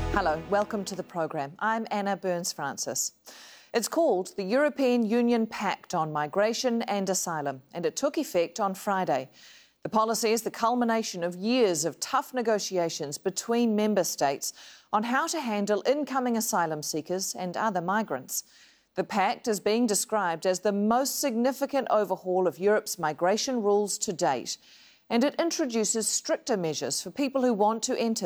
Hello, welcome to the programme. I'm Anna Burns-Francis. It's called the European Union Pact on Migration and Asylum, and it took effect on Friday. The policy is the culmination of years of tough negotiations between member states on how to handle incoming asylum seekers and other migrants. The pact is being described as the most significant overhaul of Europe's migration rules to date, and it introduces stricter measures for people who want to enter